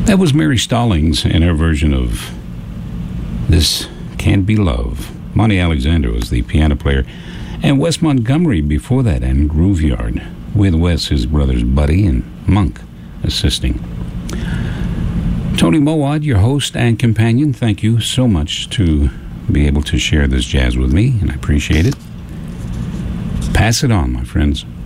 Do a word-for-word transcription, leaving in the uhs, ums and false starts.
That was Mary Stallings in her version of This Can't Be Love. Monty Alexander was the piano player, and Wes Montgomery before that, and Grooveyard, with Wes, his brothers Buddy and Monk, assisting. Tony Mowat, your host and companion, thank you so much to be able to share this jazz with me, and I appreciate it. Pass it on, my friends.